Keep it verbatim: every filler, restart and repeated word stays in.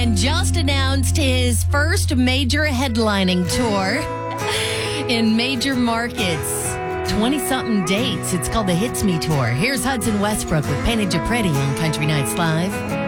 and just announced his first major headlining tour in major markets. twenty-something dates. It's called the Hits Me Tour. Here's Hudson Westbrook with Painted You Pretty on Country Nights Live.